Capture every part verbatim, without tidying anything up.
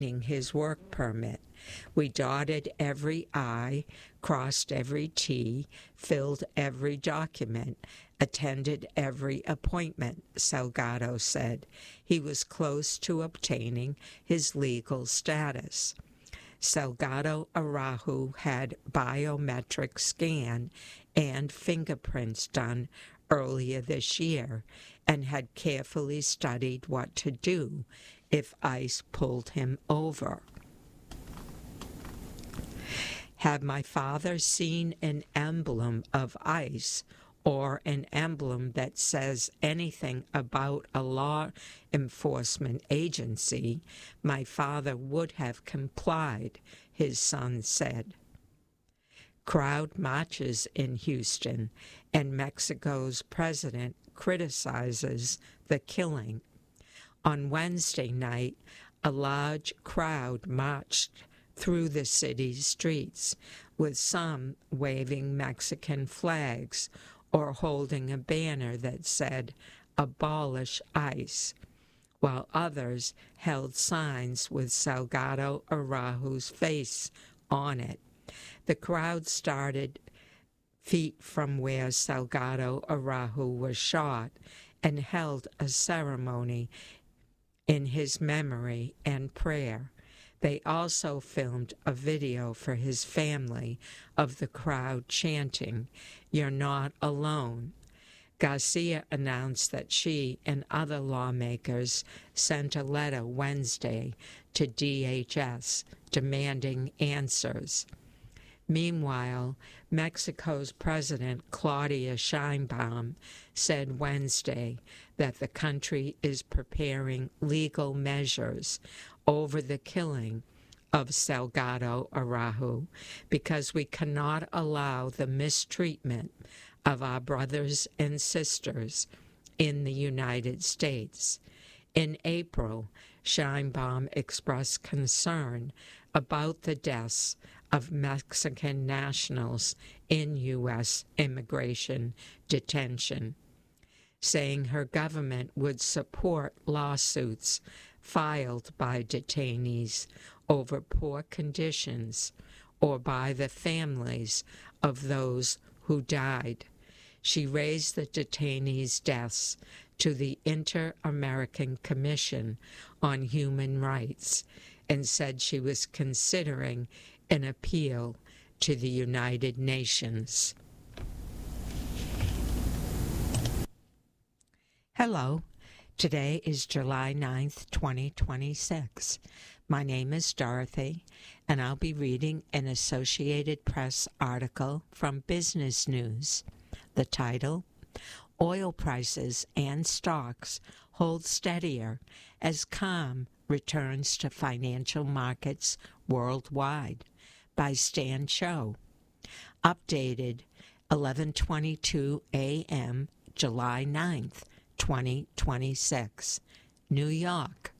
his work permit. We dotted every I, crossed every T, filled every document, attended every appointment, Salgado said. He was close to obtaining his legal status. Salgado Araujo had biometric scan and fingerprints done earlier this year and had carefully studied what to do if ICE pulled him over. Had my father seen an emblem of ICE or an emblem that says anything about a law enforcement agency, my father would have complied, his son said. Crowd marches in Houston, and Mexico's president criticizes the killing. On Wednesday night, a large crowd marched through the city's streets, with some waving Mexican flags or holding a banner that said, "Abolish ICE," while others held signs with Salgado Araujo's face on it. The crowd started feet from where Salgado Araujo was shot and held a ceremony in his memory and prayer. They also filmed a video for his family of the crowd chanting, "You're not alone." Garcia announced that she and other lawmakers sent a letter Wednesday to D H S demanding answers. Meanwhile, Mexico's President Claudia Sheinbaum said Wednesday that the country is preparing legal measures over the killing of Salgado Araujo because we cannot allow the mistreatment of our brothers and sisters in the United States. In April, Sheinbaum expressed concern about the deaths of Mexican nationals in U S immigration detention, saying her government would support lawsuits filed by detainees over poor conditions or by the families of those who died. She raised the detainees' deaths to the Inter-American Commission on Human Rights and said she was considering an appeal to the United Nations. Hello. Today is July ninth, twenty twenty-six. My name is Dorothy, and I'll be reading an Associated Press article from Business News. The title, Oil Prices and Stocks Hold Steadier as Calm Returns to Financial Markets Worldwide, by Stan Cho. Updated eleven twenty-two a m, July ninth, twenty twenty-six, New York.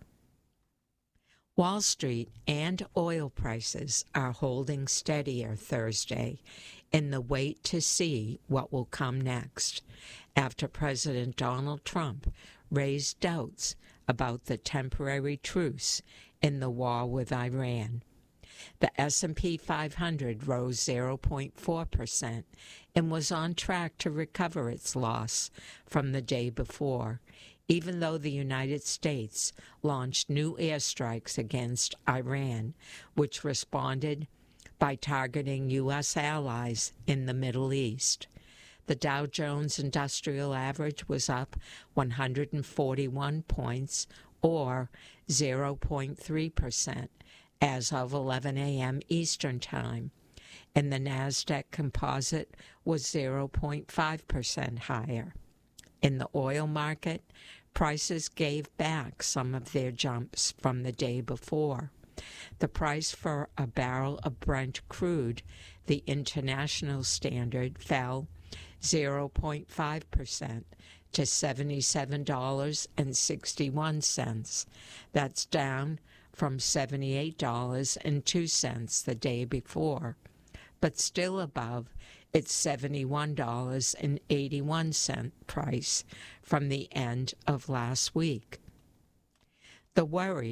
Wall Street and oil prices are holding steadier Thursday in the wait to see what will come next after President Donald Trump raised doubts about the temporary truce in the war with Iran. The S and P five hundred rose zero point four percent and was on track to recover its loss from the day before, even though the United States launched new airstrikes against Iran, which responded by targeting U S allies in the Middle East. The Dow Jones Industrial Average was up one hundred forty-one points, or zero point three percent, as of eleven a m Eastern Time, and the NASDAQ Composite was zero point five percent higher. In the oil market, prices gave back some of their jumps from the day before. The price for a barrel of Brent crude, the international standard, fell zero point five percent to seventy-seven dollars and sixty-one cents. That's down from seventy-eight dollars and two cents the day before, but still above its seventy-one dollars and eighty-one cents price from the end of last week. The worry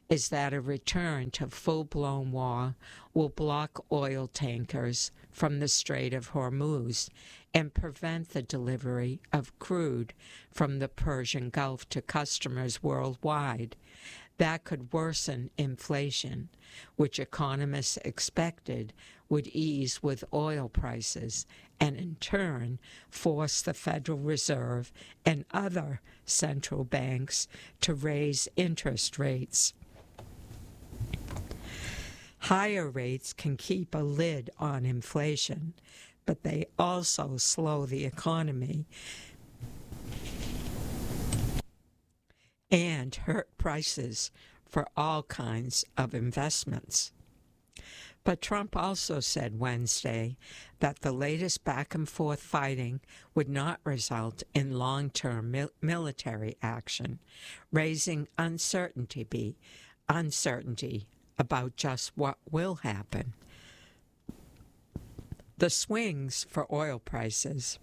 is that a return to full-blown war will block oil tankers from the Strait of Hormuz and prevent the delivery of crude from the Persian Gulf to customers worldwide. That could worsen inflation, which economists expected would ease with oil prices and in turn force the Federal Reserve and other central banks to raise interest rates. Higher rates can keep a lid on inflation, but they also slow the economy and hurt prices for all kinds of investments. But Trump also said Wednesday that the latest back-and-forth fighting would not result in long-term mil- military action, raising uncertainty, uncertainty about just what will happen. The swings for oil prices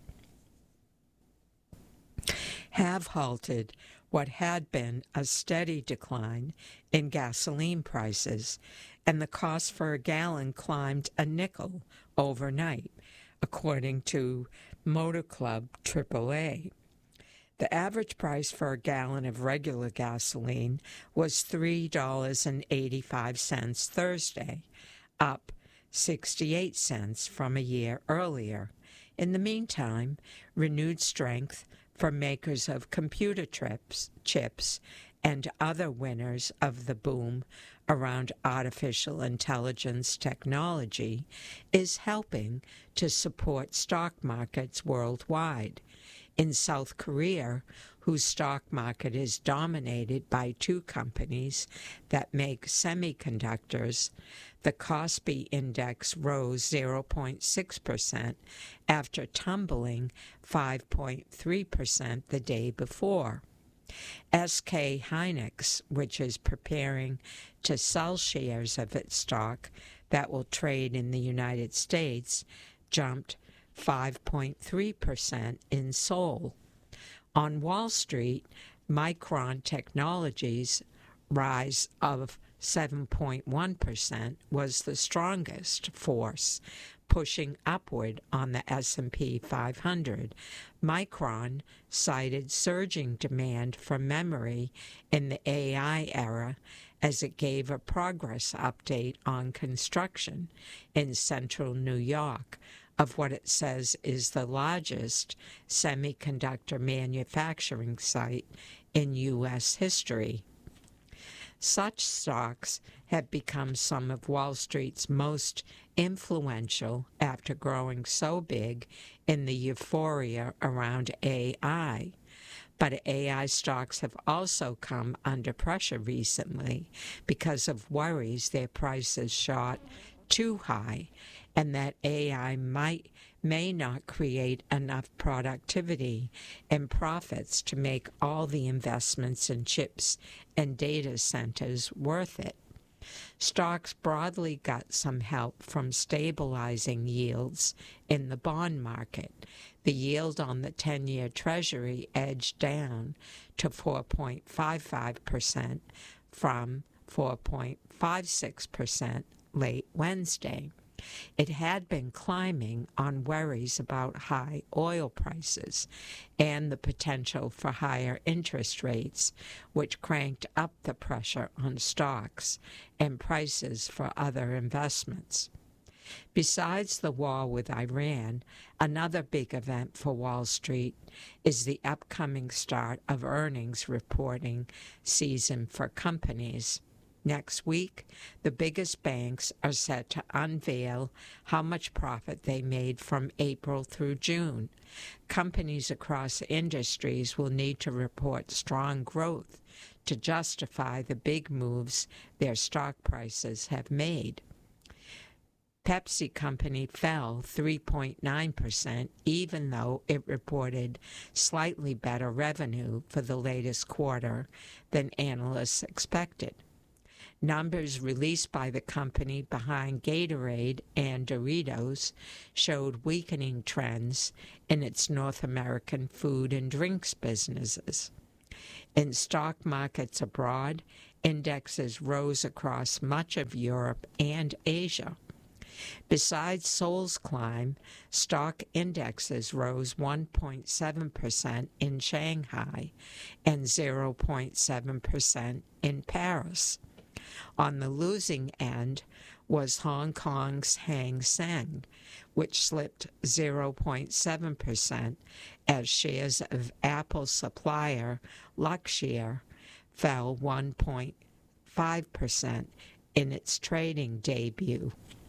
have halted what had been a steady decline in gasoline prices, and the cost for a gallon climbed a nickel overnight, according to Motor Club triple A. The average price for a gallon of regular gasoline was three dollars and eighty-five cents Thursday, up sixty-eight cents from a year earlier. In the meantime, renewed strength for makers of computer trips, chips and other winners of the boom around artificial intelligence technology is helping to support stock markets worldwide. In South Korea, whose stock market is dominated by two companies that make semiconductors, the Kospi index rose zero point six percent after tumbling five point three percent the day before. S K Hynix, which is preparing to sell shares of its stock that will trade in the United States, jumped five point three percent in Seoul. On Wall Street, Micron Technology's rise of seven point one percent was the strongest force, pushing upward on the S and P five hundred. Micron cited surging demand for memory in the A I era as it gave a progress update on construction in central New York of what it says is the largest semiconductor manufacturing site in U S history. Such stocks have become some of Wall Street's most influential after growing so big in the euphoria around A I. But A I stocks have also come under pressure recently because of worries their prices shot too high and that A I might may not create enough productivity and profits to make all the investments in chips and data centers worth it. Stocks broadly got some help from stabilizing yields in the bond market. The yield on the ten-year Treasury edged down to four point five five percent from four point five six percent late Wednesday. It had been climbing on worries about high oil prices and the potential for higher interest rates, which cranked up the pressure on stocks and prices for other investments. Besides the war with Iran, another big event for Wall Street is the upcoming start of earnings reporting season for companies. Next week, the biggest banks are set to unveil how much profit they made from April through June. Companies across industries will need to report strong growth to justify the big moves their stock prices have made. Pepsi Company fell three point nine percent, even though it reported slightly better revenue for the latest quarter than analysts expected. Numbers released by the company behind Gatorade and Doritos showed weakening trends in its North American food and drinks businesses. In stock markets abroad, indexes rose across much of Europe and Asia. Besides Seoul's climb, stock indexes rose one point seven percent in Shanghai and zero point seven percent in Paris. On the losing end was Hong Kong's Hang Seng, which slipped zero point seven percent as shares of Apple supplier Luxshare fell one point five percent in its trading debut.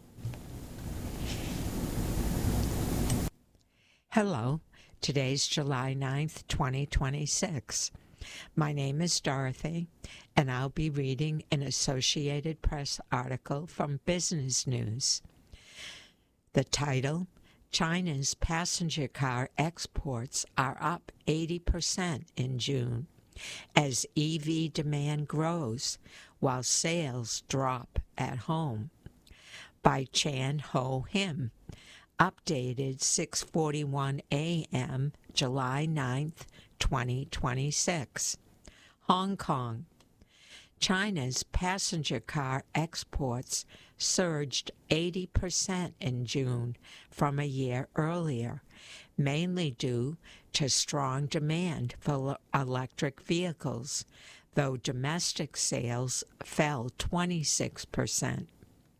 Hello, today's July ninth, twenty twenty-six. My name is Dorothy, and I'll be reading an Associated Press article from Business News. The title, China's passenger car exports are up eighty percent in June as E V demand grows while sales drop at home, by Chan Ho Him. Updated six forty-one a m July ninth, twenty twenty-six. Hong Kong. China's passenger car exports surged eighty percent in June from a year earlier, mainly due to strong demand for electric vehicles, though domestic sales fell twenty-six percent.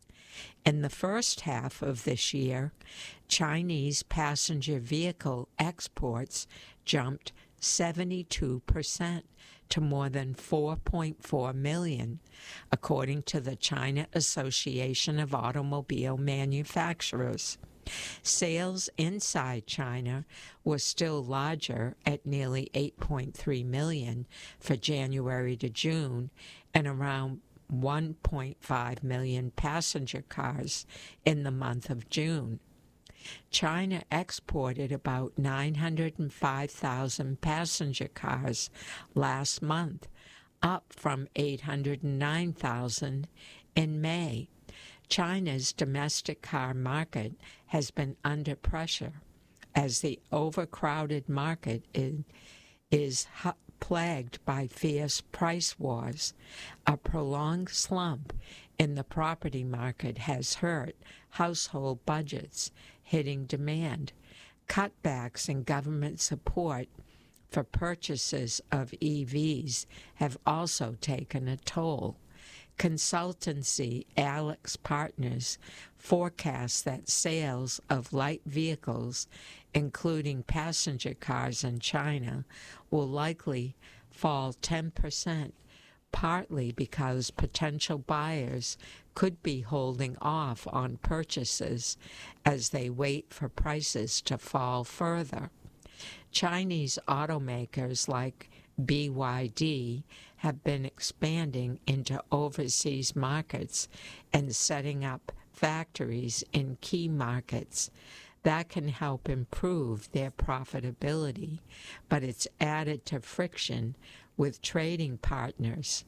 In the first half of this year, Chinese passenger vehicle exports jumped seventy-two percent to more than four point four million, according to the China Association of Automobile Manufacturers. Sales inside China were still larger at nearly eight point three million for January to June and around one point five million passenger cars in the month of June. China exported about nine hundred five thousand passenger cars last month, up from eight hundred nine thousand in May. China's domestic car market has been under pressure as the overcrowded market is, is plagued by fierce price wars. A prolonged slump in the property market has hurt household budgets, hitting demand. Cutbacks in government support for purchases of E Vs have also taken a toll. Consultancy AlixPartners forecasts that sales of light vehicles, including passenger cars in China, will likely fall ten percent, partly because potential buyers could be holding off on purchases as they wait for prices to fall further. Chinese automakers like B Y D have been expanding into overseas markets and setting up factories in key markets. That can help improve their profitability, but it's added to friction with trading partners.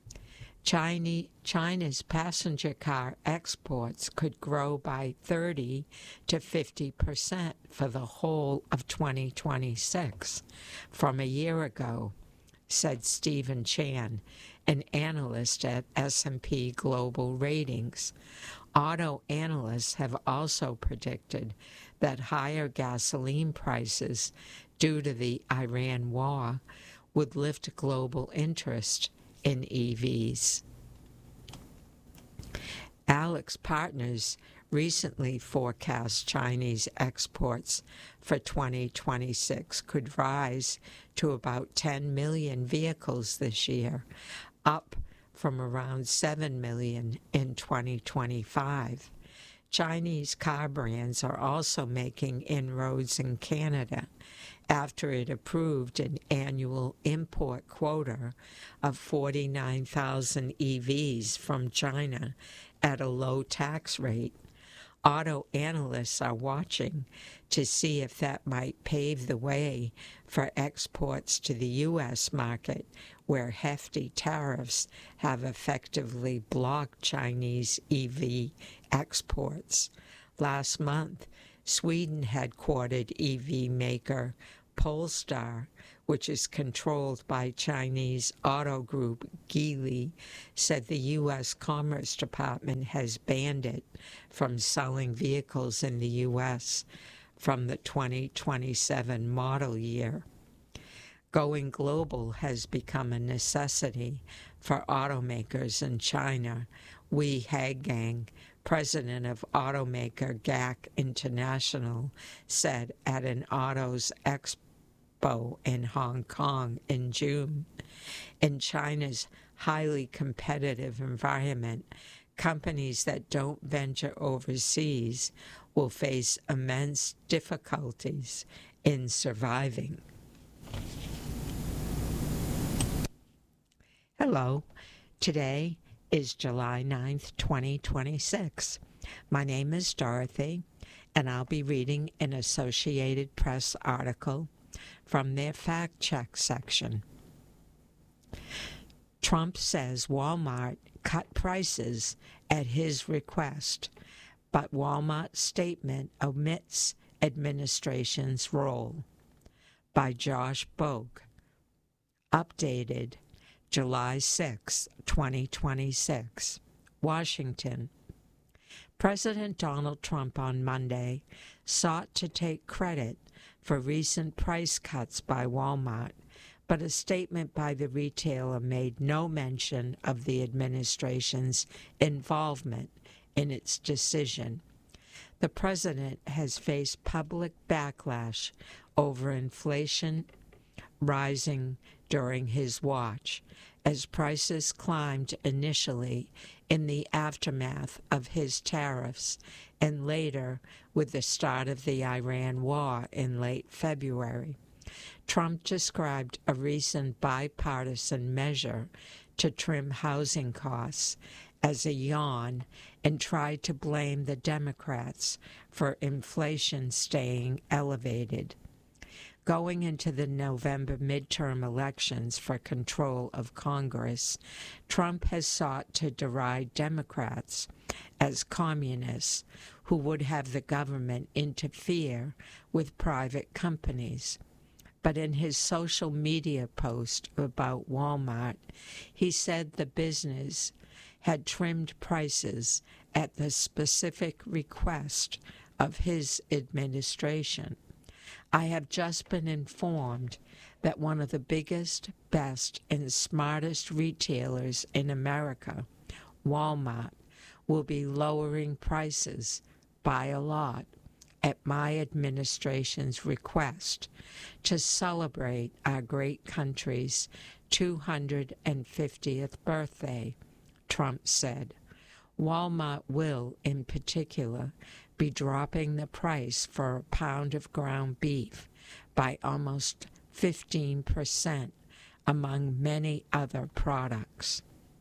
China, China's passenger car exports could grow by thirty to fifty percent for the whole of twenty twenty-six from a year ago, said Stephen Chan, an analyst at S and P Global Ratings. Auto analysts have also predicted that higher gasoline prices due to the Iran war would lift global interest in E Vs. AlixPartners recently forecast Chinese exports for twenty twenty-six could rise to about ten million vehicles this year, up from around seven million in twenty twenty-five. Chinese car brands are also making inroads in Canada after it approved an annual import quota of forty-nine thousand E Vs from China at a low tax rate. Auto analysts are watching to see if that might pave the way for exports to the U S market, where hefty tariffs have effectively blocked Chinese E V exports. Last month, Sweden-headquartered E V maker Polestar which is controlled by Chinese auto group Geely, said the U S Commerce Department has banned it from selling vehicles in the U S from the twenty twenty-seven model year. Going global has become a necessity for automakers in China, Wei Hagang, president of automaker G A C International, said at an Autos Expo in Hong Kong in June. In China's highly competitive environment, companies that don't venture overseas will face immense difficulties in surviving. Hello, today is July ninth, twenty twenty-six. My name is Dorothy, and I'll be reading an Associated Press article from their fact check section. Trump says Walmart cut prices at his request, but Walmart's statement omits administration's role. By Josh Bogue. Updated July sixth, twenty twenty-six. Washington. President Donald Trump on Monday sought to take credit for recent price cuts by Walmart, but a statement by the retailer made no mention of the administration's involvement in its decision. The president has faced public backlash over inflation rising during his watch, as prices climbed initially in the aftermath of his tariffs and later with the start of the Iran war in late February. Trump described a recent bipartisan measure to trim housing costs as a yawn and tried to blame the Democrats for inflation staying elevated. Going into the November midterm elections for control of Congress, Trump has sought to deride Democrats as communists who would have the government interfere with private companies. But in his social media post about Walmart, he said the business had trimmed prices at the specific request of his administration. I have just been informed that one of the biggest, best, and smartest retailers in America, Walmart, will be lowering prices by a lot at my administration's request to celebrate our great country's two hundred fiftieth birthday, Trump said. Walmart will, in particular, be dropping the price for a pound of ground beef by almost fifteen percent, among many other products.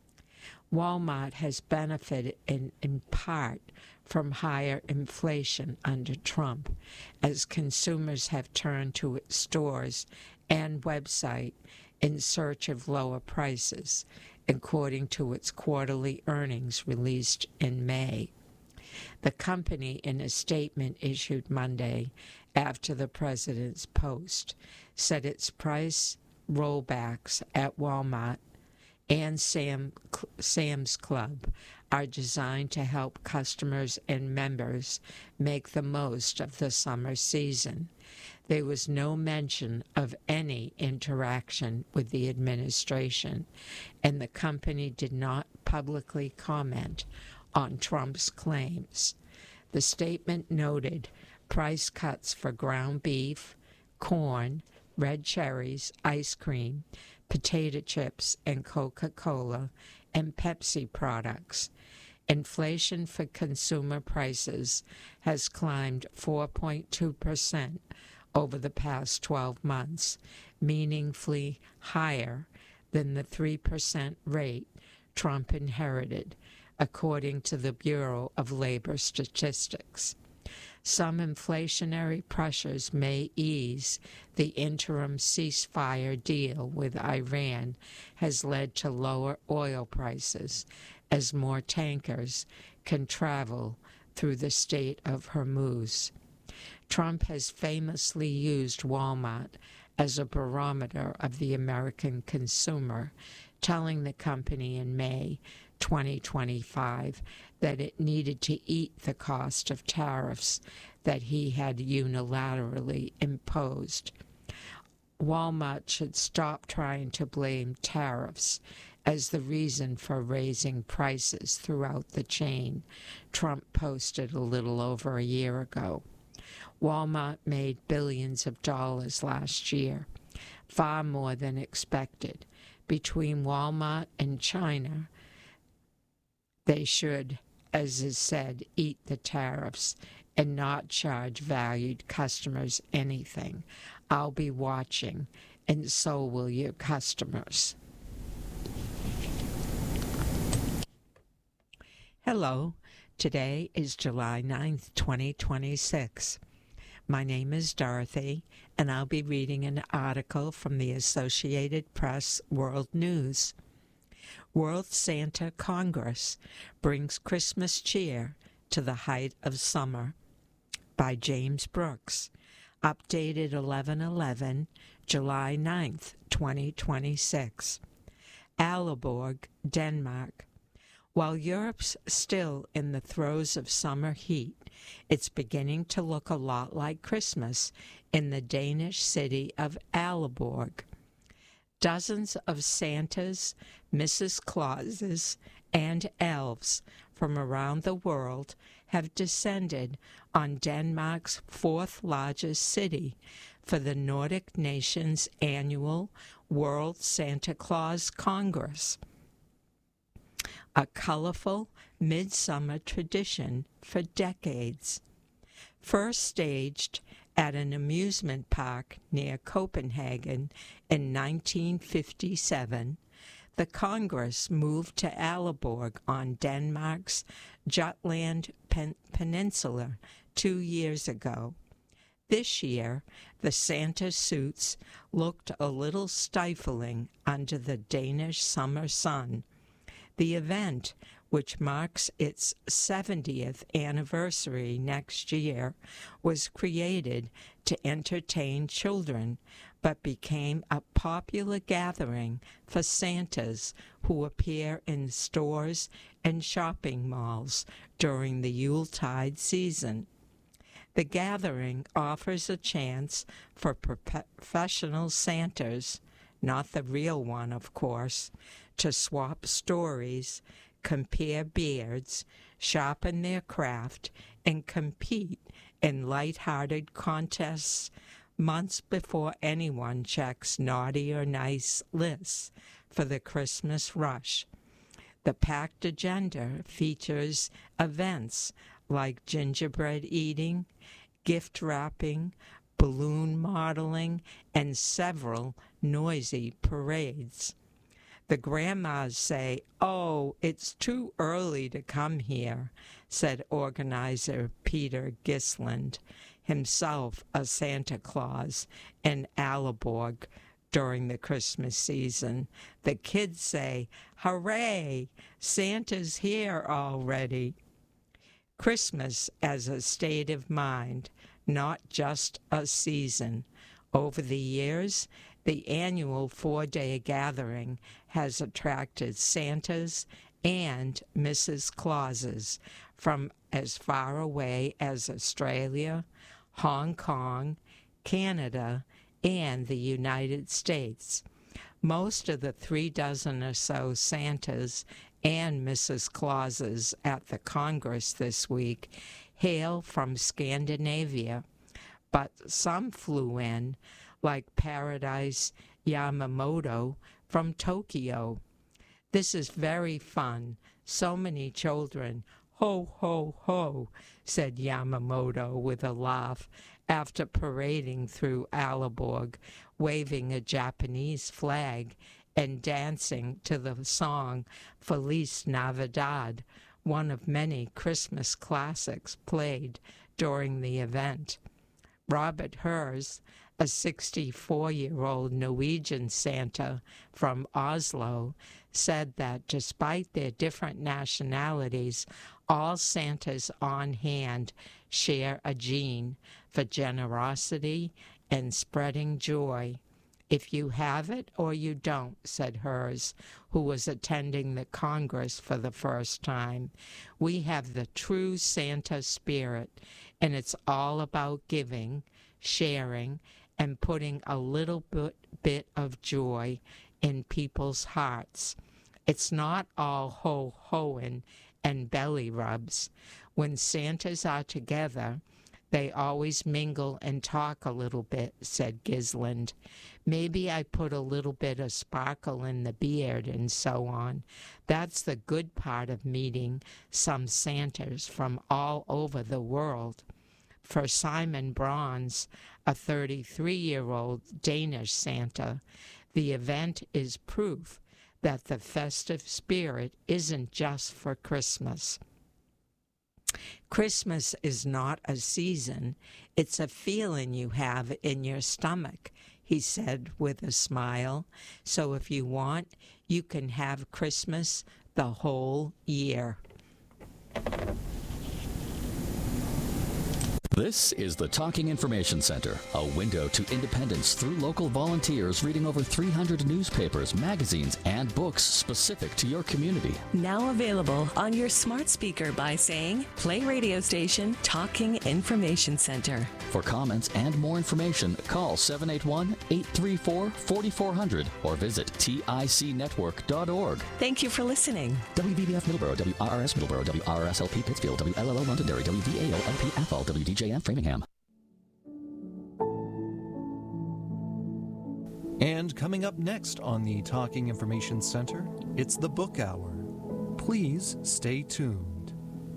Walmart has benefited in, in part from higher inflation under Trump, as consumers have turned to its stores and website in search of lower prices, according to its quarterly earnings released in May. The company, in a statement issued Monday after the president's post, said its price rollbacks at Walmart and Sam, Sam's Club are designed to help customers and members make the most of the summer season. There was no mention of any interaction with the administration, and the company did not publicly comment on Trump's claims. The statement noted price cuts for ground beef, corn, red cherries, ice cream, potato chips, and Coca-Cola and Pepsi products. Inflation for consumer prices has climbed four point two percent over the past twelve months, meaningfully higher than the three percent rate Trump inherited, according to the Bureau of Labor Statistics. Some inflationary pressures may ease. The interim ceasefire deal with Iran has led to lower oil prices as more tankers can travel through the Strait of Hormuz. Trump has famously used Walmart as a barometer of the American consumer, telling the company in May twenty twenty-five that it needed to eat the cost of tariffs that he had unilaterally imposed. Walmart should stop trying to blame tariffs as the reason for raising prices throughout the chain, Trump posted a little over a year ago. Walmart made billions of dollars last year, far more than expected. Between Walmart and China, they should, as is said, eat the tariffs and not charge valued customers anything. I'll be watching, and so will your customers. Hello, today is July ninth, twenty twenty-six. My name is Dorothy, and I'll be reading an article from the Associated Press World News. World Santa Congress brings Christmas cheer to the height of summer, by James Brooks, updated eleven eleven, July ninth, twenty twenty-six. Aalborg, Denmark. While Europe's still in the throes of summer heat, it's beginning to look a lot like Christmas in the Danish city of Aalborg. Dozens of Santas, Missus Clauses, and elves from around the world have descended on Denmark's fourth largest city for the Nordic nation's annual World Santa Claus Congress, a colorful midsummer tradition for decades. First staged at an amusement park near Copenhagen in nineteen fifty-seven, the Congress moved to Aalborg on Denmark's Jutland pen- Peninsula two years ago. This year, the Santa suits looked a little stifling under the Danish summer sun. The event, which marks its seventieth anniversary next year, was created to entertain children, but became a popular gathering for Santas who appear in stores and shopping malls during the Yuletide season. The gathering offers a chance for professional Santas, not the real one, of course, to swap stories, compare beards, sharpen their craft, and compete in light-hearted contests months before anyone checks naughty or nice lists for the Christmas rush. The packed agenda features events like gingerbread eating, gift wrapping, balloon modeling, and several noisy parades. The grandmas say, "Oh, it's too early to come here," said organizer Peter Gisland, himself a Santa Claus in Aalborg during the Christmas season. The kids say, "Hooray, Santa's here already." Christmas as a state of mind, not just a season. Over the years, the annual four-day gathering has attracted Santas and Missus Clauses from as far away as Australia, Hong Kong, Canada, and the United States. Most of the three dozen or so Santas and Missus Clauses at the Congress this week hail from Scandinavia, but some flew in, like Paradise Yamamoto from Tokyo. "This is very fun. So many children. Ho, ho, ho," said Yamamoto with a laugh after parading through Aalborg, waving a Japanese flag and dancing to the song Feliz Navidad, one of many Christmas classics played during the event. Robert Hers, a sixty-four-year-old Norwegian Santa from Oslo, said that despite their different nationalities, all Santas on hand share a gene for generosity and spreading joy. If you have it or you don't, said hers, who was attending the Congress for the first time. We have the true Santa spirit, and it's all about giving, sharing, and putting a little bit, bit of joy in people's hearts. It's not all ho-hoing and belly rubs. When Santas are together, they always mingle and talk a little bit, said Gisland. Maybe I put a little bit of sparkle in the beard and so on. That's the good part of meeting some Santas from all over the world. For Simon Bronze, a thirty-three-year-old Danish Santa, the event is proof that the festive spirit isn't just for Christmas. Christmas is not a season, it's a feeling you have in your stomach, he said with a smile. So if you want, you can have Christmas the whole year. This is the Talking Information Center, a window to independence through local volunteers reading over three hundred newspapers, magazines, and books specific to your community. Now available on your smart speaker by saying, play radio station Talking Information Center. For comments and more information, call seven eight one, eight three four, four four zero zero or visit tic network dot org. Thank you for listening. W B B F Middleborough, W R R S Middleborough, W R R S L P Pittsfield, W L L O Londonderry, W V A O L P Athol, W D J M Framingham. And coming up next on the Talking Information Center, it's the Book Hour. Please stay tuned.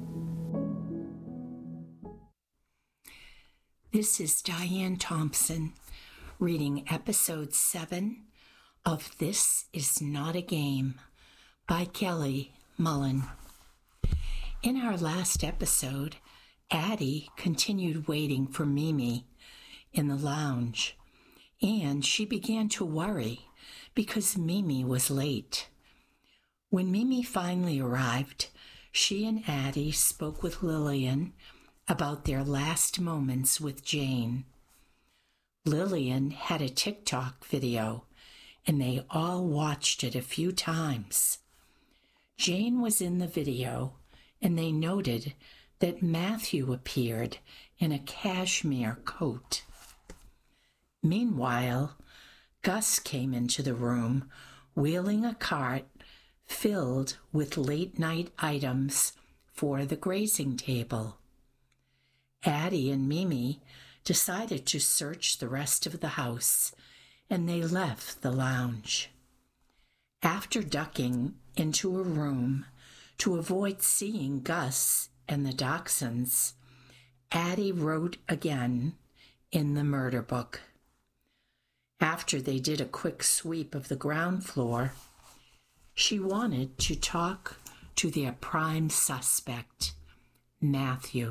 This is Diane Thompson reading episode seven of This Is Not a Game by Kelly Mullen. In our last episode, Addie continued waiting for Mimi in the lounge, and she began to worry because Mimi was late. When Mimi finally arrived, she and Addie spoke with Lillian about their last moments with Jane. Lillian had a TikTok video, and they all watched it a few times. Jane was in the video, and they noted that Matthew appeared in a cashmere coat. Meanwhile, Gus came into the room, wheeling a cart filled with late-night items for the grazing table. Addie and Mimi decided to search the rest of the house, and they left the lounge. After ducking into a room to avoid seeing Gus and the Dachshunds, Addie wrote again in the murder book. After they did a quick sweep of the ground floor, she wanted to talk to their prime suspect, Matthew.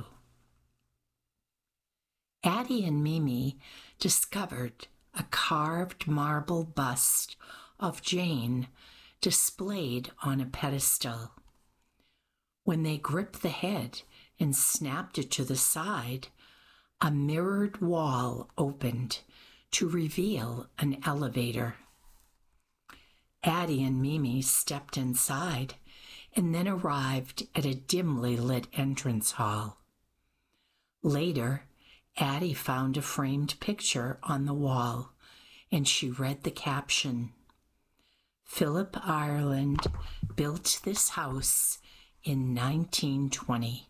Addie and Mimi discovered a carved marble bust of Jane displayed on a pedestal. When they gripped the head and snapped it to the side, a mirrored wall opened to reveal an elevator. Addie and Mimi stepped inside and then arrived at a dimly lit entrance hall. Later, Addie found a framed picture on the wall, and she read the caption, "Philip Ireland built this house in nineteen twenty.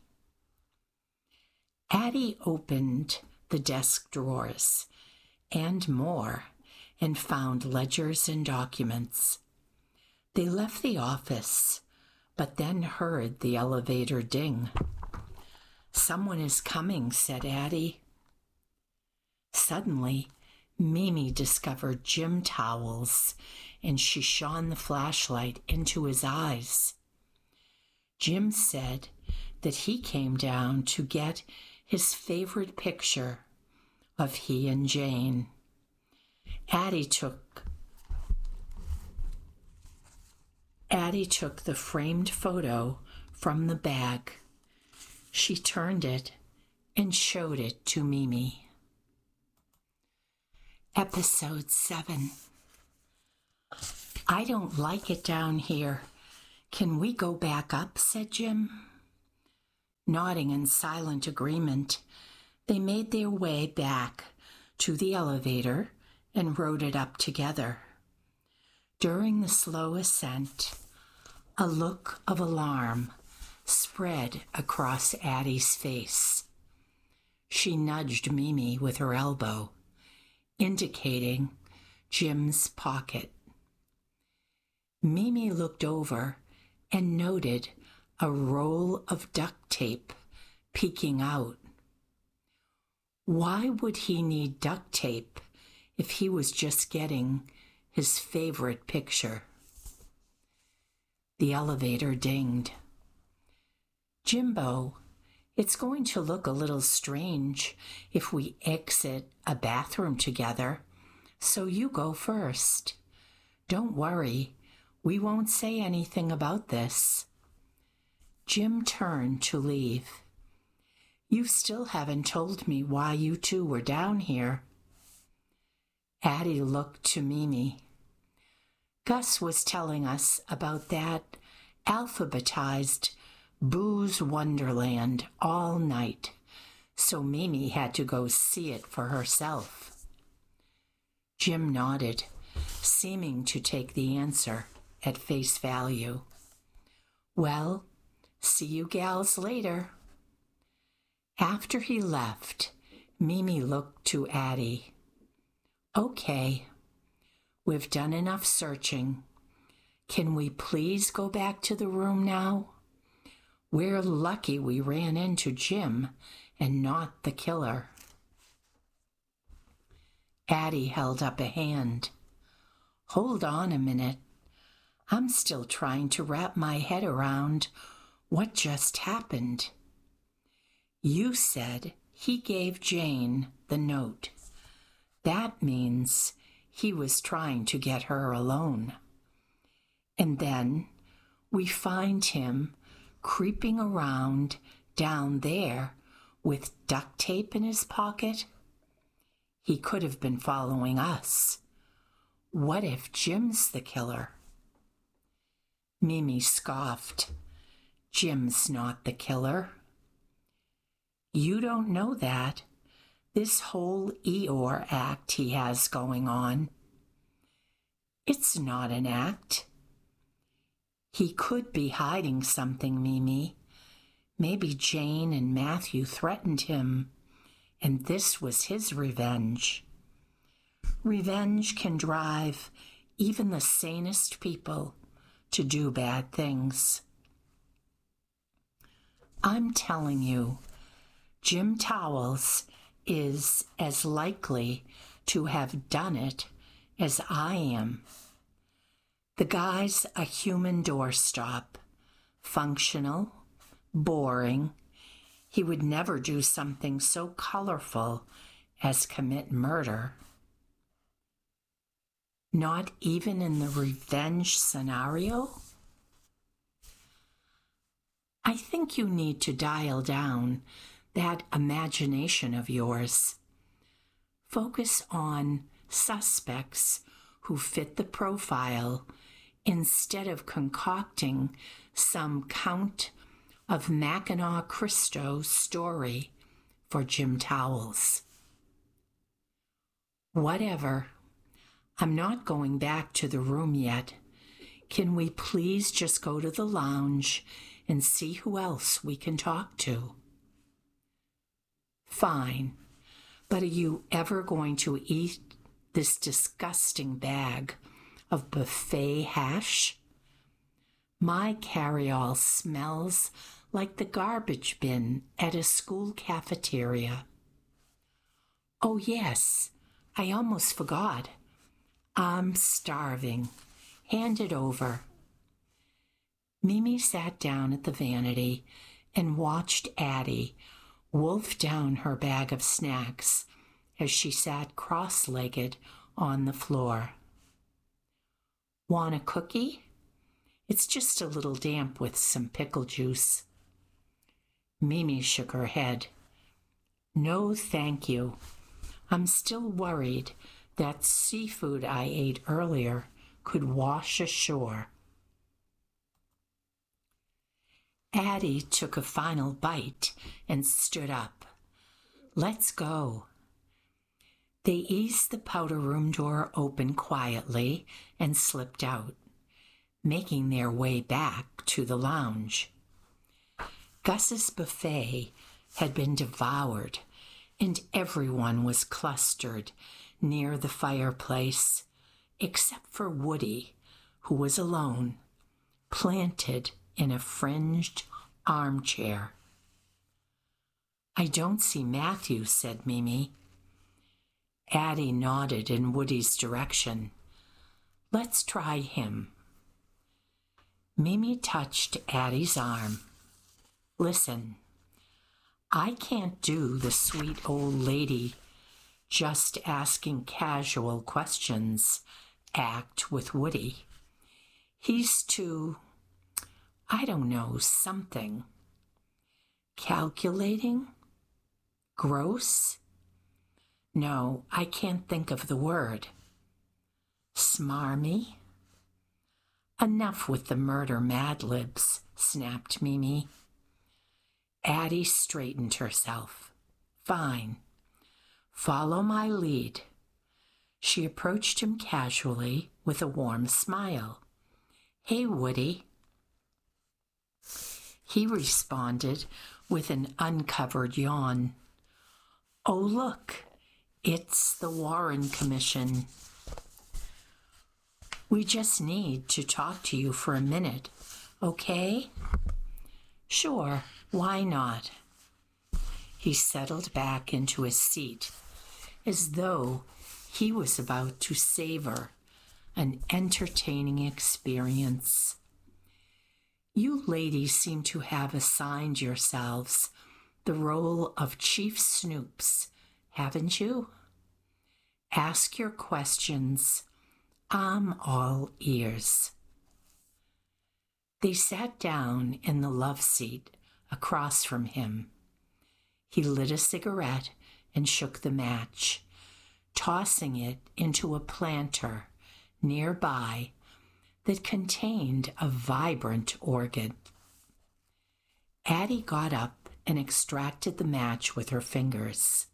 Addie opened the desk drawers and more and found ledgers and documents. They left the office, but then heard the elevator ding. "Someone is coming," said Addie. Suddenly, Mimi discovered gym towels, and she shone the flashlight into his eyes. Jim said that he came down to get his favorite picture of he and Jane. Addie took Addie took the framed photo from the bag. She turned it and showed it to Mimi. Episode seven. I don't like it down here. Can we go back up? Said Jim. Nodding in silent agreement, they made their way back to the elevator and rode it up together. During the slow ascent, a look of alarm spread across Addie's face. She nudged Mimi with her elbow, indicating Jim's pocket. Mimi looked over and noted a roll of duct tape peeking out. Why would he need duct tape if he was just getting his favorite picture? The elevator dinged. Jimbo, it's going to look a little strange if we exit a bathroom together, so you go first. Don't worry, we won't say anything about this. Jim turned to leave. You still haven't told me why you two were down here. Addie looked to Mimi. Gus was telling us about that alphabetized booze wonderland all night, so Mimi had to go see it for herself. Jim nodded, seeming to take the answer at face value. Well, see you gals later. After he left, Mimi looked to Addie. Okay, we've done enough searching. Can we please go back to the room now? We're lucky we ran into Jim and not the killer. Addie held up a hand. Hold on a minute. I'm still trying to wrap my head around what just happened. You said he gave Jane the note. That means he was trying to get her alone. And then we find him creeping around down there with duct tape in his pocket. He could have been following us. What if Jim's the killer? Mimi scoffed. Jim's not the killer. You don't know that. This whole Eeyore act he has going on. It's not an act. He could be hiding something, Mimi. Maybe Jane and Matthew threatened him, and this was his revenge. Revenge can drive even the sanest people to do bad things. I'm telling you, Jim Towles is as likely to have done it as I am. The guy's a human doorstop, functional, boring. He would never do something so colorful as commit murder. Not even in the revenge scenario? I think you need to dial down that imagination of yours. Focus on suspects who fit the profile instead of concocting some Count of Mackinac Christo story for Jim Towles. Whatever. I'm not going back to the room yet. Can we please just go to the lounge and see who else we can talk to? Fine, but are you ever going to eat this disgusting bag of buffet hash? My carry-all smells like the garbage bin at a school cafeteria. Oh yes, I almost forgot. I'm starving. Hand it over. Mimi sat down at the vanity and watched Addie wolf down her bag of snacks as she sat cross-legged on the floor. Want a cookie? It's just a little damp with some pickle juice. Mimi shook her head. No, thank you. I'm still worried that seafood I ate earlier could wash ashore. Addie took a final bite and stood up. Let's go. They eased the powder room door open quietly and slipped out, making their way back to the lounge. Gus's buffet had been devoured, and everyone was clustered near the fireplace, except for Woody, who was alone, planted in a fringed armchair. I don't see Matthew, said Mimi. Addie nodded in Woody's direction. Let's try him. Mimi touched Addie's arm. Listen, I can't do the sweet old lady just asking casual questions act with Woody. He's too, I don't know, something. Calculating? Gross? No, I can't think of the word. Smarmy? Enough with the murder mad libs, snapped Mimi. Addie straightened herself. Fine. Follow my lead. She approached him casually with a warm smile. Hey, Woody. He responded with an uncovered yawn. Oh, look, it's the Warren Commission. We just need to talk to you for a minute, okay? Sure, why not? He settled back into his seat as though he was about to savor an entertaining experience. You ladies seem to have assigned yourselves the role of Chief Snoops, haven't you? Ask your questions. I'm all ears. They sat down in the love seat across from him. He lit a cigarette and shook the match, tossing it into a planter nearby that contained a vibrant orchid. Addie got up and extracted the match with her fingers.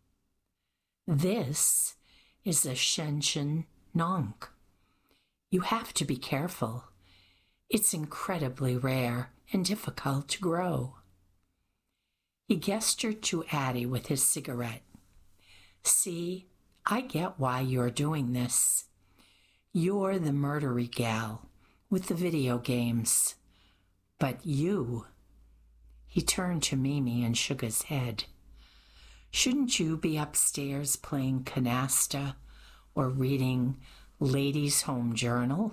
This is a Shenshin Nonk. You have to be careful. It's incredibly rare and difficult to grow. He gestured to Addie with his cigarette. See, I get why you're doing this. You're the murdery gal with the video games. But you... He turned to Mimi and shook his head. Shouldn't you be upstairs playing canasta or reading Ladies' Home Journal?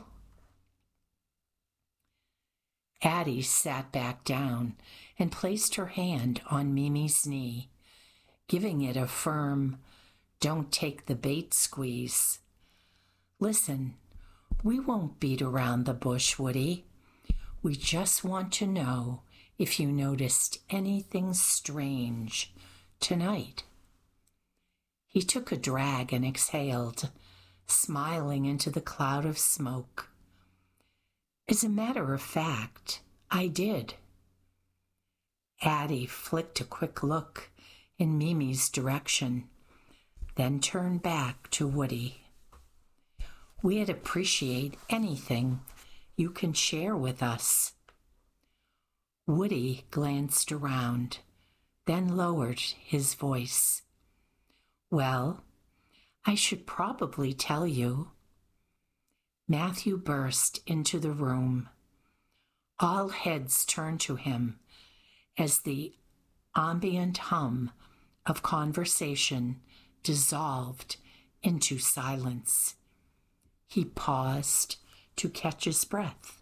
Addie sat back down and placed her hand on Mimi's knee, giving it a firm, don't take the bait squeeze. Listen, we won't beat around the bush, Woody. We just want to know if you noticed anything strange tonight. He took a drag and exhaled, smiling into the cloud of smoke. As a matter of fact, I did. Addie flicked a quick look in Mimi's direction, then turned back to Woody. We'd appreciate anything you can share with us. Woody glanced around, then lowered his voice. Well, I should probably tell you. Matthew burst into the room. All heads turned to him as the ambient hum of conversation dissolved into silence. He paused to catch his breath.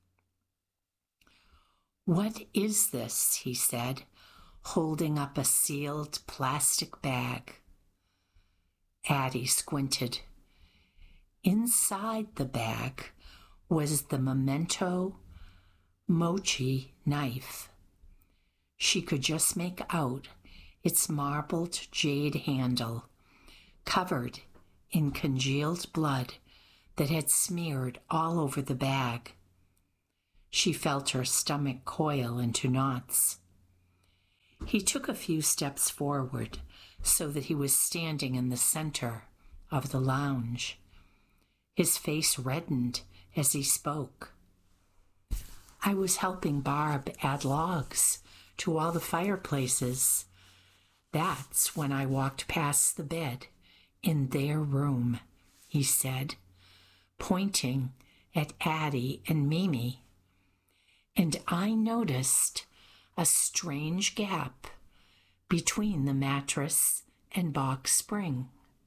What is this? He said, holding up a sealed plastic bag. Addie squinted. Inside the bag was the Memento Mochi knife. She could just make out its marbled jade handle, covered in congealed blood that had smeared all over the bag. She felt her stomach coil into knots. He took a few steps forward so that he was standing in the center of the lounge. His face reddened as he spoke. I was helping Barb add logs to all the fireplaces. That's when I walked past the bed in their room, he said, pointing at Addie and Mimi. And I noticed a strange gap between the mattress and box spring.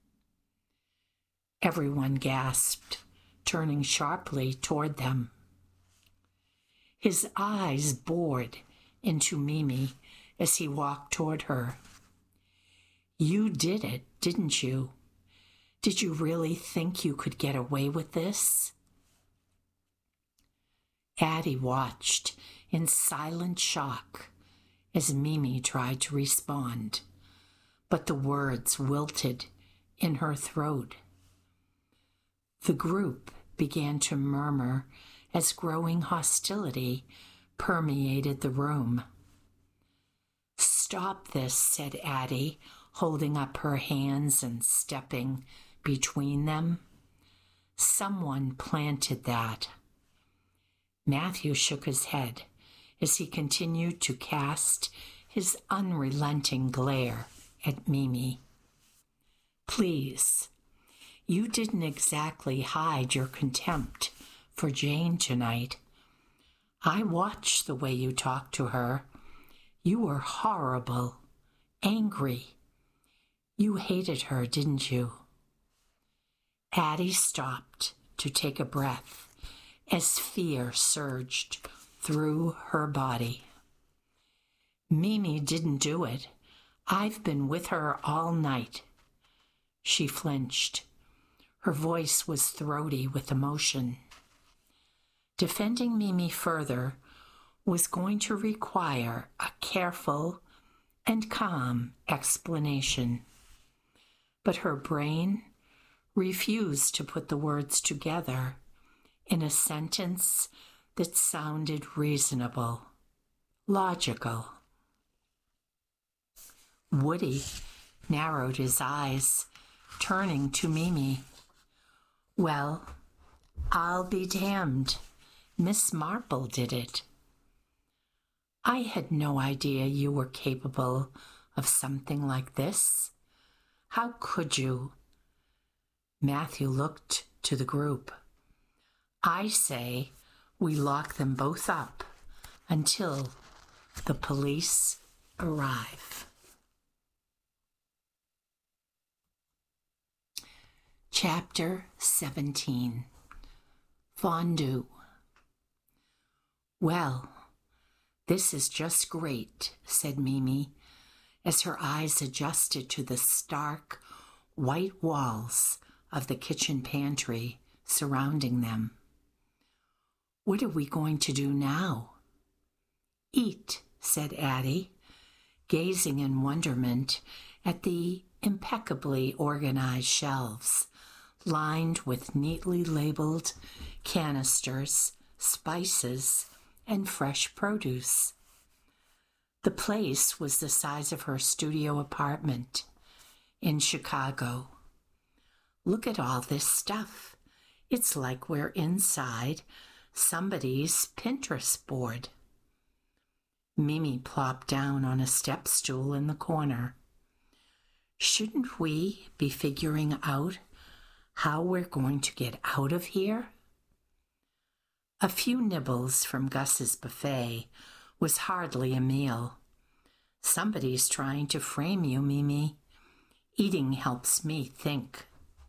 Everyone gasped, turning sharply toward them. His eyes bored into Mimi as he walked toward her. You did it, didn't you? Did you really think you could get away with this? Addie watched in silent shock as Mimi tried to respond, but the words wilted in her throat. The group began to murmur as growing hostility permeated the room. Stop this, said Addie, holding up her hands and stepping between them. Someone planted that. Matthew shook his head as he continued to cast his unrelenting glare at Mimi. Please, you didn't exactly hide your contempt for Jane tonight. I watched the way you talked to her. You were horrible, angry. You hated her, didn't you? Addie stopped to take a breath as fear surged through her body. Mimi didn't do it. I've been with her all night. She flinched. Her voice was throaty with emotion. Defending Mimi further was going to require a careful and calm explanation. But her brain refused to put the words together in a sentence that sounded reasonable, logical. Woody narrowed his eyes, turning to Mimi. Well, I'll be damned. Miss Marple did it. I had no idea you were capable of something like this. How could you? Matthew looked to the group. I say we lock them both up until the police arrive. Chapter seventeen. Fondue. Well, this is just great, said Mimi, as her eyes adjusted to the stark, white walls of the kitchen pantry surrounding them. What are we going to do now? Eat, said Addie, gazing in wonderment at the impeccably organized shelves, lined with neatly labeled canisters, spices, and fresh produce. The place was the size of her studio apartment in Chicago. Look at all this stuff. It's like we're inside somebody's Pinterest board. Mimi plopped down on a step stool in the corner. Shouldn't we be figuring out how we're going to get out of here? A few nibbles from Gus's buffet was hardly a meal. Somebody's trying to frame you, Mimi. Eating helps me think.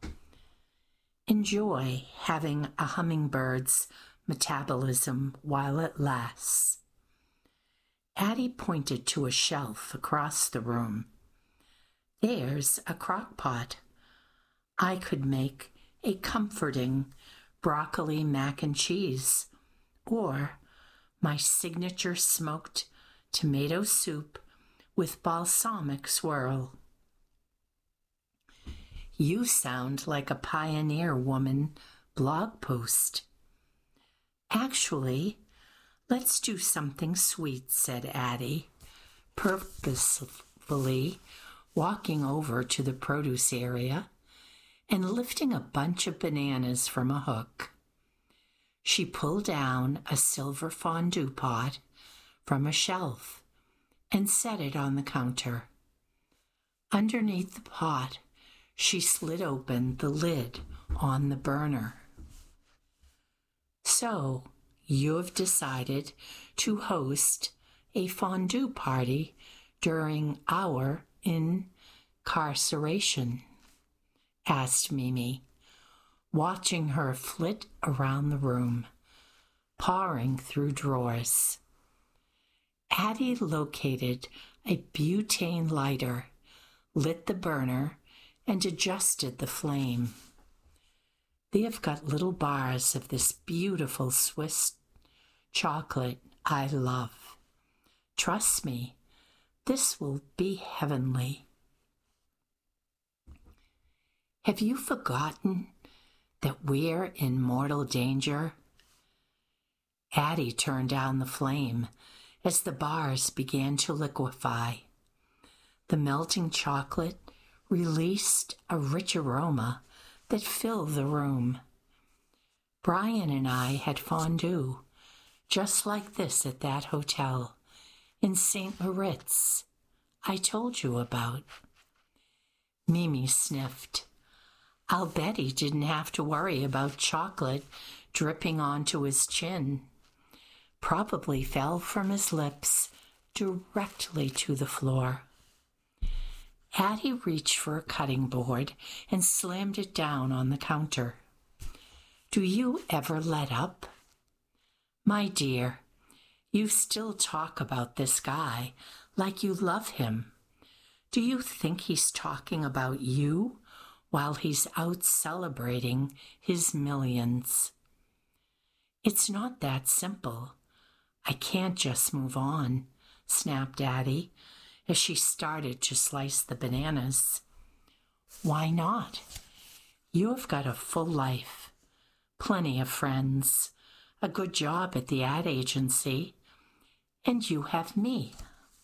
Enjoy having a hummingbird's metabolism while it lasts. Addie pointed to a shelf across the room. There's a crock pot. I could make a comforting broccoli mac and cheese, or my signature smoked tomato soup with balsamic swirl. You sound like a Pioneer Woman blog post. Actually, let's do something sweet, said Addie, purposefully walking over to the produce area and lifting a bunch of bananas from a hook. She pulled down a silver fondue pot from a shelf and set it on the counter. Underneath the pot, she slid open the lid on the burner. So, you have decided to host a fondue party during our incarceration? Asked Mimi, watching her flit around the room, pawing through drawers. Addie located a butane lighter, lit the burner, and adjusted the flame. They have got little bars of this beautiful Swiss chocolate I love. Trust me, this will be heavenly. Have you forgotten that we're in mortal danger? Addie turned down the flame as the bars began to liquefy. The melting chocolate released a rich aroma that filled the room. Brian and I had fondue just like this at that hotel in Saint Moritz I told you about. Mimi sniffed. I'll bet he didn't have to worry about chocolate dripping onto his chin. Probably fell from his lips directly to the floor. Addie reached for a cutting board and slammed it down on the counter. Do you ever let up? My dear, you still talk about this guy like you love him. Do you think he's talking about you while he's out celebrating his millions? It's not that simple. I can't just move on, snapped Addie as she started to slice the bananas. Why not? You have got a full life, plenty of friends, a good job at the ad agency, and you have me.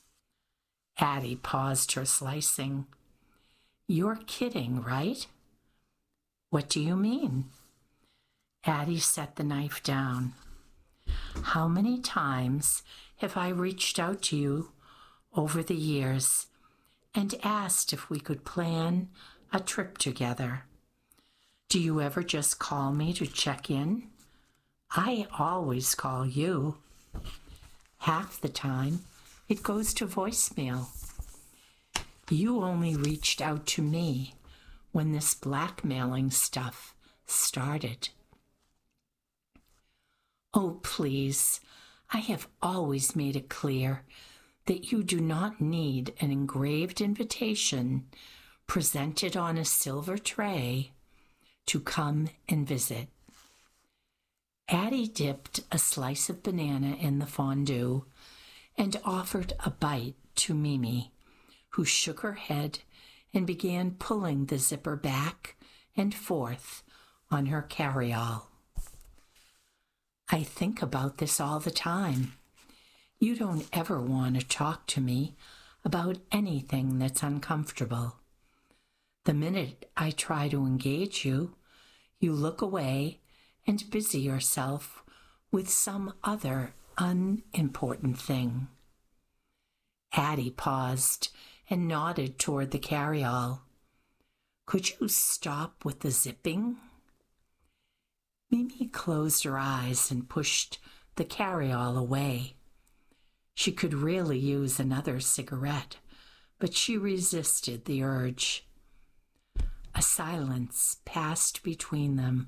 Addie paused her slicing. You're kidding, right? What do you mean? Addie set the knife down. How many times have I reached out to you over the years and asked if we could plan a trip together? Do you ever just call me to check in? I always call you. Half the time, it goes to voicemail. You only reached out to me when this blackmailing stuff started. Oh, please, I have always made it clear that you do not need an engraved invitation presented on a silver tray to come and visit. Addie dipped a slice of banana in the fondue and offered a bite to Mimi, who shook her head and began pulling the zipper back and forth on her carryall. I think about this all the time. You don't ever want to talk to me about anything that's uncomfortable. The minute I try to engage you, you look away and busy yourself with some other unimportant thing. Addie paused and nodded toward the carryall. Could you stop with the zipping? Mimi closed her eyes and pushed the carryall away. She could really use another cigarette, but she resisted the urge. A silence passed between them.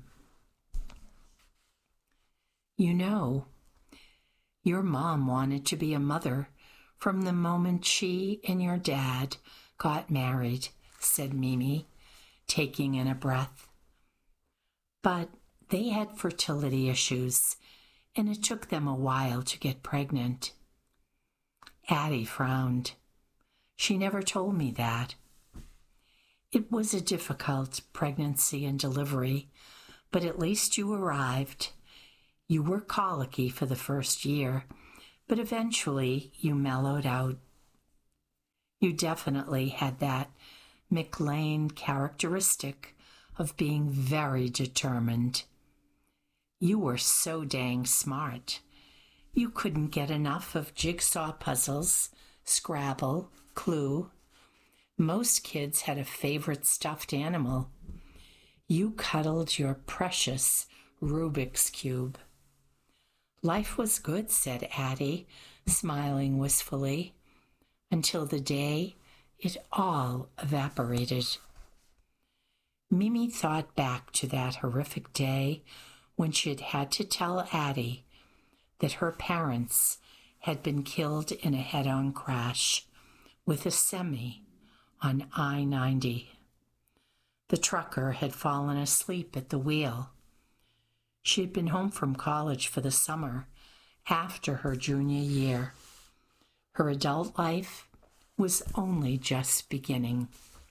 You know, your mom wanted to be a mother from the moment she and your dad got married, said Mimi, taking in a breath. But they had fertility issues, and it took them a while to get pregnant. Addie frowned. She never told me that. It was a difficult pregnancy and delivery, but at least you arrived. You were colicky for the first year, but eventually you mellowed out. You definitely had that McLean characteristic of being very determined. You were so dang smart. You couldn't get enough of jigsaw puzzles, Scrabble, Clue. Most kids had a favorite stuffed animal. You cuddled your precious Rubik's Cube. Life was good, said Addie, smiling wistfully, until the day it all evaporated. Mimi thought back to that horrific day when she had had to tell Addie that her parents had been killed in a head-on crash with a semi on I ninety. The trucker had fallen asleep at the wheel. She had been home from college for the summer after her junior year. Her adult life was only just beginning.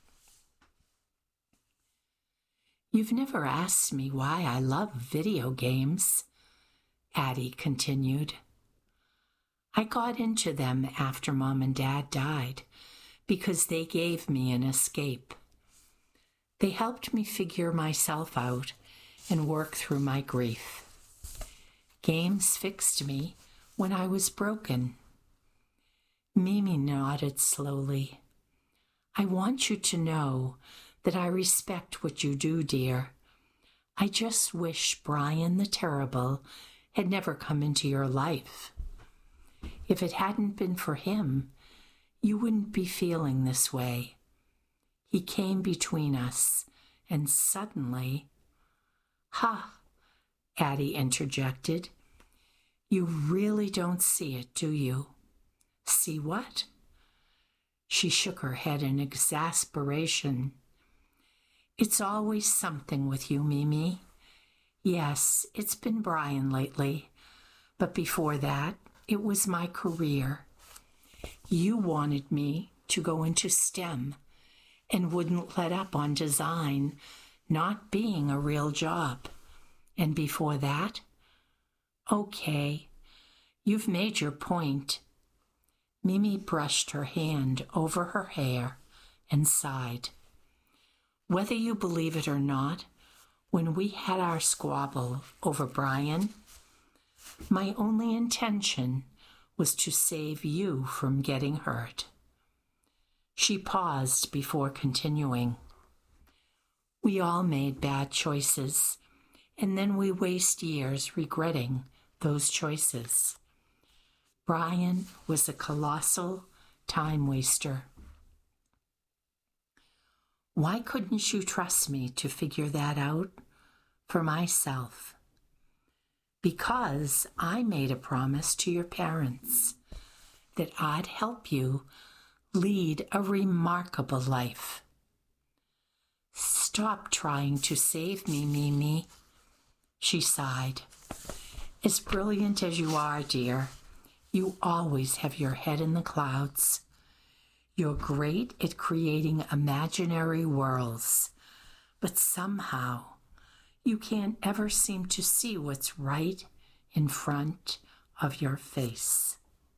You've never asked me why I love video games, Addie continued. I got into them after Mom and Dad died because they gave me an escape. They helped me figure myself out and work through my grief. Games fixed me when I was broken. Mimi nodded slowly. I want you to know that I respect what you do, dear. I just wish Brian the Terrible had never come into your life. If it hadn't been for him, you wouldn't be feeling this way. He came between us, and suddenly... Ha! Addie interjected. You really don't see it, do you? See what? She shook her head in exasperation. It's always something with you, Mimi. Yes, it's been Brian lately, but before that, it was my career. You wanted me to go into STEM and wouldn't let up on design not being a real job. And before that? Okay, you've made your point. Mimi brushed her hand over her hair and sighed. Whether you believe it or not, when we had our squabble over Brian, my only intention was to save you from getting hurt. She paused before continuing. We all made bad choices, and then we waste years regretting those choices. Brian was a colossal time waster. Why couldn't you trust me to figure that out for myself? Because I made a promise to your parents that I'd help you lead a remarkable life. Stop trying to save me, Mimi, she sighed. As brilliant as you are, dear, you always have your head in the clouds. You're great at creating imaginary worlds, but somehow you can't ever seem to see what's right in front of your face.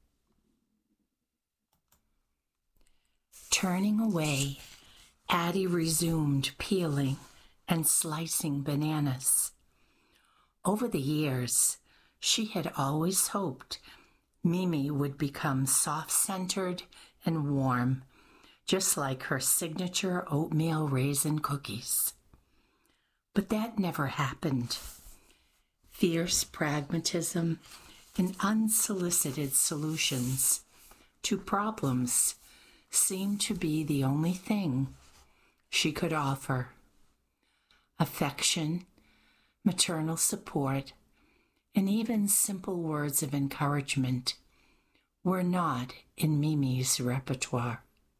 Turning away, Addie resumed peeling and slicing bananas. Over the years, she had always hoped Mimi would become soft-centered and warm, just like her signature oatmeal raisin cookies. But that never happened. Fierce pragmatism and unsolicited solutions to problems seemed to be the only thing she could offer. Affection, maternal support, and even simple words of encouragement were not in Mimi's repertoire.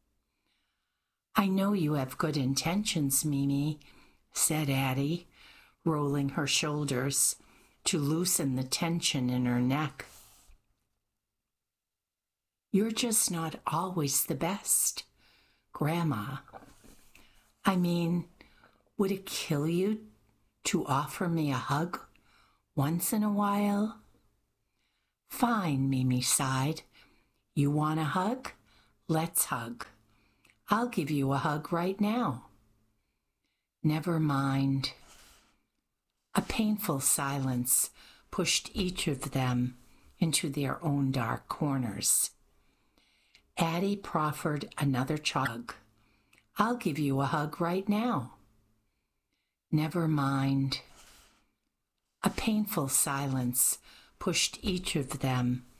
I know you have good intentions, Mimi, said Addie, rolling her shoulders to loosen the tension in her neck. You're just not always the best, Grandma. I mean, would it kill you to offer me a hug once in a while? Fine, Mimi sighed. You want a hug? Let's hug. I'll give you a hug right now. Never mind. A painful silence pushed each of them into their own dark corners. Addie proffered another hug. I'll give you a hug right now. Never mind. A painful silence pushed each of them